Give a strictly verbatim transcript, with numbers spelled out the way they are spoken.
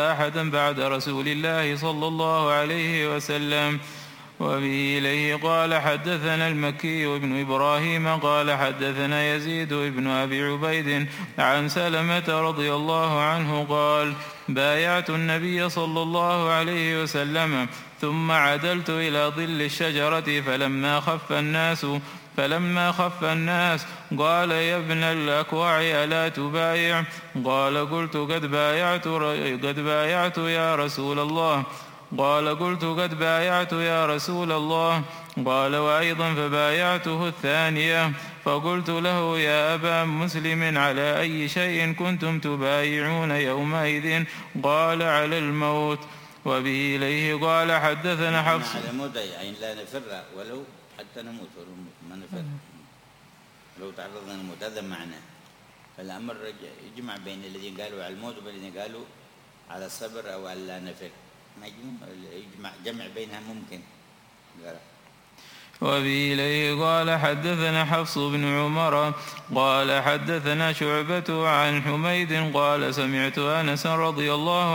أحدا بعد رسول الله صلى الله عليه وسلم. وبه إليه قال حدثنا المكي بن إبراهيم قال حدثنا يزيد بن أبي عبيد عن سلمة رضي الله عنه قال بايعت النبي صلى الله عليه وسلم ثم عدلت إلى ظل الشجرة فلما خف الناس فلما خف الناس قال يا ابن الأكوع ألا تبايع؟ قال قلت قد بايعت, قد بايعت يا رسول الله قال قلت قد بايعت يا رسول الله. قال وأيضا فبايعته الثانية فقلت له يا أبا مسلم على أي شيء كنتم تبايعون يومئذ؟ قال على الموت. وبه إليه قال حدثنا حفص على الموت يعني لا نفر ولو حتى نموت ولو ما نفر لو تعرضنا نموت هذا معناه. فالأمر يجمع بين الذين قالوا على الموت والذين قالوا على الصبر أو على لا نفر، يجمع جمع بينها ممكن. وبه إليه قال حدثنا حفص بن عمر قال حدثنا شعبة عن حميد قال سمعت أنس رضي الله